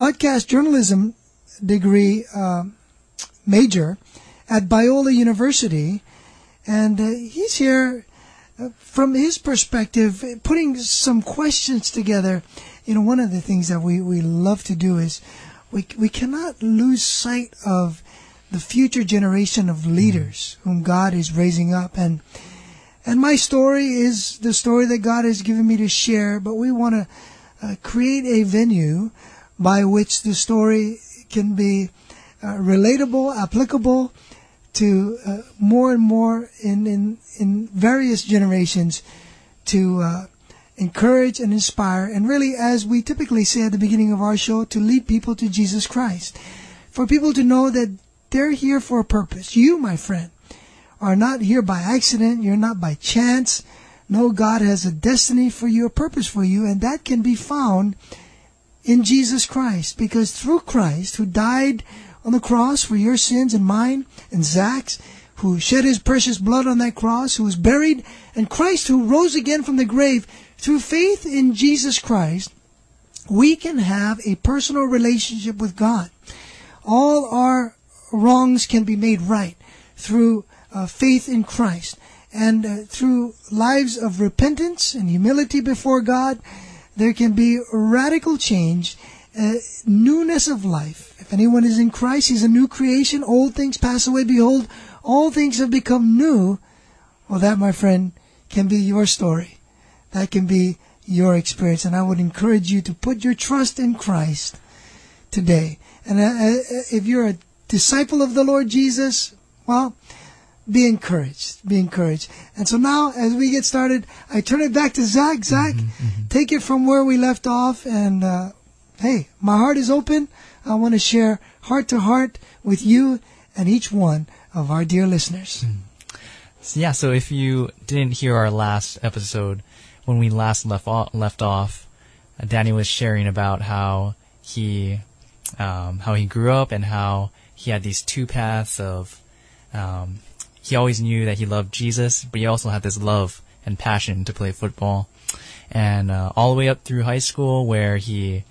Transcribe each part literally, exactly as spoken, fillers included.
broadcast journalism degree uh, major at Biola University, and uh, he's here uh, from his perspective, putting some questions together. You know, one of the things that we, we love to do is we we cannot lose sight of the future generation of leaders whom God is raising up, and and my story is the story that God has given me to share. But we want to uh, create a venue by which the story can be uh, relatable, applicable to uh, more and more in, in, in various generations, to uh, encourage and inspire, and really, as we typically say at the beginning of our show, to lead people to Jesus Christ. For people to know that they're here for a purpose. You, my friend, are not here by accident. You're not by chance. No, God has a destiny for you, a purpose for you, and that can be found in Jesus Christ. Because through Christ, who died on the cross for your sins and mine and Zach's, who shed his precious blood on that cross, who was buried, and Christ who rose again from the grave, through faith in Jesus Christ, we can have a personal relationship with God. All our wrongs can be made right through uh, faith in Christ. And uh, through lives of repentance and humility before God, there can be radical change, uh, newness of life. If anyone is in Christ, he's a new creation. Old things pass away. Behold, all things have become new. Well, that, my friend, can be your story. That can be your experience. And I would encourage you to put your trust in Christ today. And uh, if you're a disciple of the Lord Jesus, well, be encouraged. Be encouraged. And so now, as we get started, I turn it back to Zach. Zach, mm-hmm, mm-hmm. Take it from where we left off. And, uh, hey, my heart is open. I want to share heart to heart with you and each one of our dear listeners. Mm. So, yeah, so if you didn't hear our last episode, when we last left off, left off uh, Danny was sharing about how he um, how he grew up and how he had these two paths of um, he always knew that he loved Jesus, but he also had this love and passion to play football. And uh, all the way up through high school, where he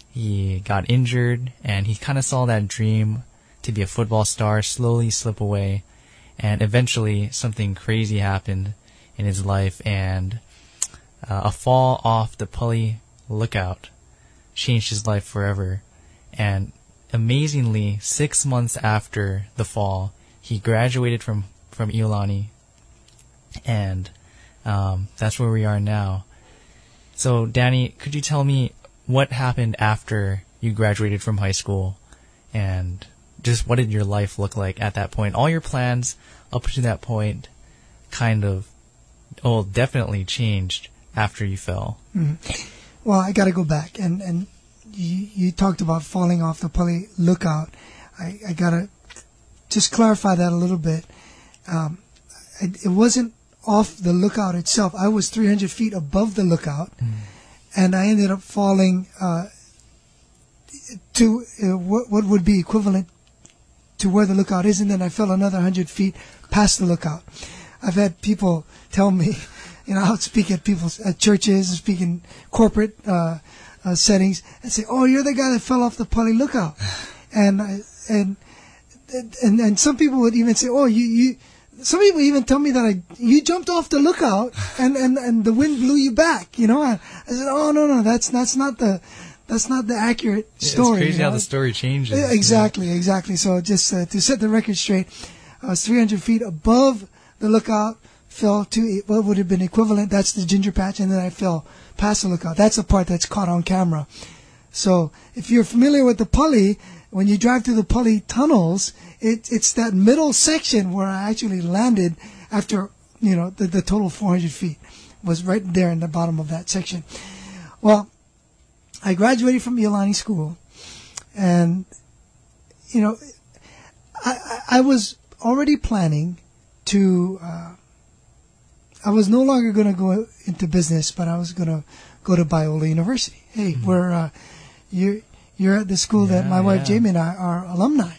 he got injured, and he kind of saw that dream to be a football star slowly slip away. And eventually something crazy happened in his life, and uh, a fall off the Pali Lookout changed his life forever. And amazingly, six months after the fall, he graduated from, from Iolani, and um, that's where we are now. So, Danny, could you tell me what happened after you graduated from high school, and just what did your life look like at that point? All your plans up to that point kind of, oh, definitely changed after you fell. Mm-hmm. Well, I got to go back, and, and you, you talked about falling off the Pali Lookout. I, I got to just clarify that a little bit. Um, it, it wasn't off the lookout itself. I was three hundred feet above the lookout, mm. and I ended up falling uh, to uh, what, what would be equivalent to where the lookout is, and then I fell another one hundred feet past the lookout. I've had people tell me, you know, I'll speak at people's at churches, speak in corporate uh, uh, settings, and say, "Oh, you're the guy that fell off the Pali Lookout," and I, and and and some people would even say, "Oh, you you." Some people even tell me that I you jumped off the lookout and, and, and the wind blew you back. You know, I, I said, "Oh no no, that's that's not the that's not the accurate story." It's crazy you know? how the story changes. Yeah, exactly, yeah. exactly. So just uh, to set the record straight, I was three hundred feet above the lookout, fell to what would have been equivalent. That's the ginger patch, and then I fell past the lookout. That's the part that's caught on camera. So if you're familiar with the Pali, when you drive through the Pali tunnels, it, it's that middle section where I actually landed after, you know, the, the total four hundred feet was right there in the bottom of that section. Well, I graduated from Iolani School, and, you know, I, I, I was already planning to, uh, I was no longer going to go into business, but I was going to go to Biola University. Hey, mm-hmm. where uh, you're, you're at the school yeah, that my wife yeah. Jamie and I are alumni.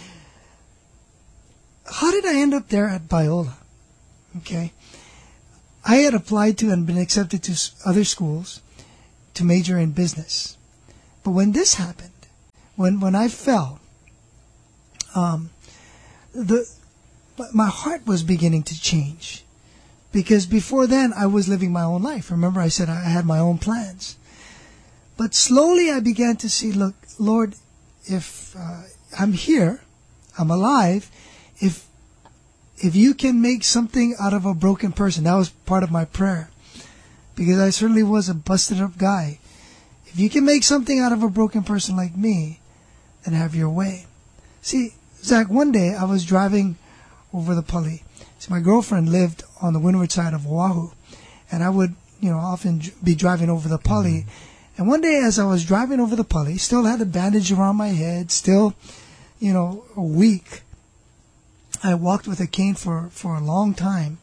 How did I end up there at Biola? Okay. I had applied to and been accepted to other schools to major in business. But when this happened, when when I fell, um, the my heart was beginning to change, because before then I was living my own life. Remember, I said I had my own plans. But slowly I began to see, look, Lord, if uh, I'm here, I'm alive, if if you can make something out of a broken person, that was part of my prayer, because I certainly was a busted up guy. If you can make something out of a broken person like me, then have your way. See, Zach, one day I was driving over the Pali. So my girlfriend lived on the windward side of Oahu, and I would, you know, often be driving over the Pali. And one day as I was driving over the Pali, still had a bandage around my head, still, you know, weak. I walked with a cane for, for a long time.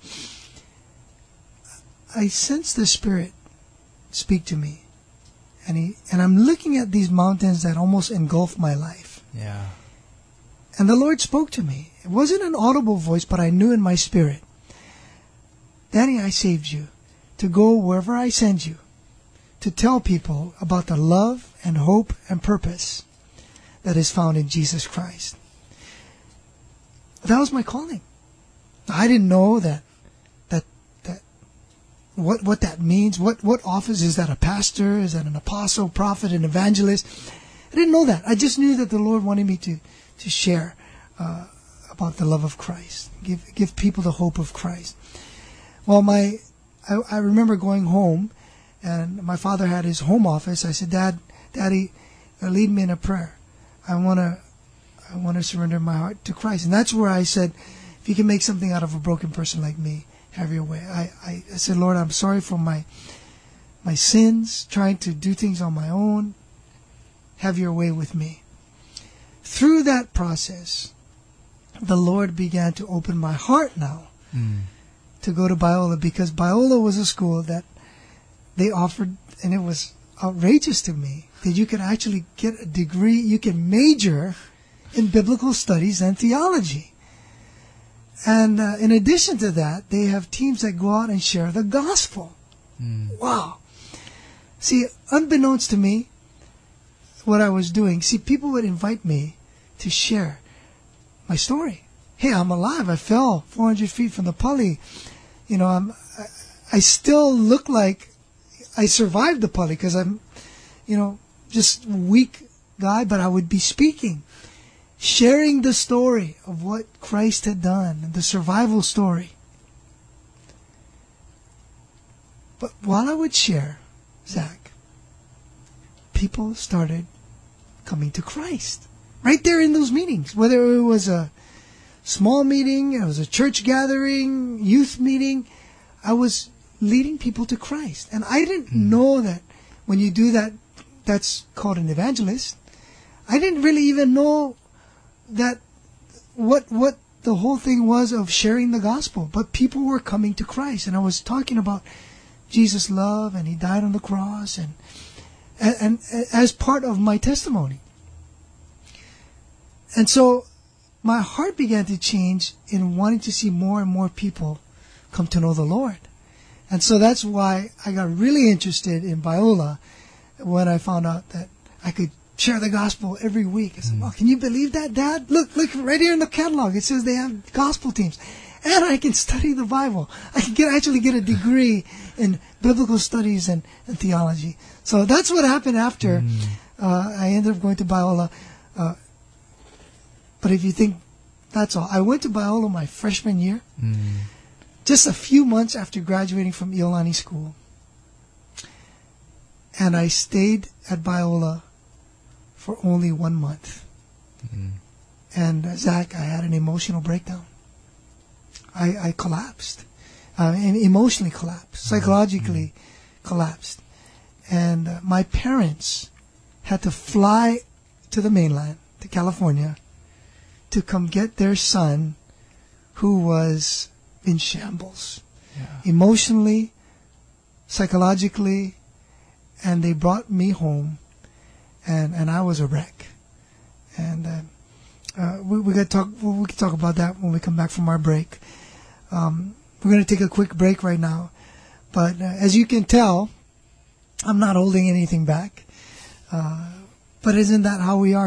I sensed the Spirit speak to me. And he, and I'm looking at these mountains that almost engulf my life. Yeah. And the Lord spoke to me. It wasn't an audible voice, but I knew in my spirit, Danny, I saved you to go wherever I send you, to tell people about the love and hope and purpose that is found in Jesus Christ. That was my calling. I didn't know that that that what what that means. What what office is that? A pastor? Is that an apostle, prophet, an evangelist? I didn't know that. I just knew that the Lord wanted me to to share uh, about the love of Christ, give give people the hope of Christ. Well, my I, I remember going home, and my father had his home office. I said, Dad, Daddy, uh, lead me in a prayer. I want to I want to surrender my heart to Christ. And that's where I said, if you can make something out of a broken person like me, have your way. I, I, I said, Lord, I'm sorry for my my sins, trying to do things on my own. Have your way with me. Through that process, the Lord began to open my heart now mm. to go to Biola, because Biola was a school that they offered, and it was outrageous to me, that you could actually get a degree, you can major in biblical studies and theology. And uh, in addition to that, they have teams that go out and share the gospel. Mm. Wow. See, unbeknownst to me, what I was doing, see, people would invite me to share my story. Hey, I'm alive. I fell four hundred feet from the Pali. You know, I'm, I, I still look like I survived the Pali, because I'm, you know, just weak guy, but I would be speaking, sharing the story of what Christ had done, the survival story. But while I would share, Zach, people started coming to Christ. Right there in those meetings, whether it was a small meeting, it was a church gathering, youth meeting, I was leading people to Christ. And I didn't mm. know that when you do that, that's called an evangelist. I didn't really even know that what what the whole thing was of sharing the gospel. But people were coming to Christ, and I was talking about Jesus' love, and He died on the cross, and and, and as part of my testimony. And so my heart began to change in wanting to see more and more people come to know the Lord. And so that's why I got really interested in Biola when I found out that I could share the gospel every week. I said, mm. "Oh, can you believe that, Dad? Look, look right here in the catalog. It says they have gospel teams. And I can study the Bible. I can get actually get a degree in biblical studies and, and theology." So that's what happened after mm. uh, I ended up going to Biola. Uh, But if you think that's all, I went to Biola my freshman year, mm. just a few months after graduating from Iolani School. And I stayed at Biola for only one month. Mm. And uh, Zach, I had an emotional breakdown. I, I collapsed, uh, and emotionally collapsed, psychologically mm. collapsed. And uh, my parents had to fly to the mainland, to California, to come get their son who was in shambles, yeah. emotionally, psychologically, and they brought me home, and, and I was a wreck. And uh, uh, we we got talk. We can talk about that when we come back from our break. Um, we're going to take a quick break right now, but uh, as you can tell, I'm not holding anything back. Uh, but isn't that how we are?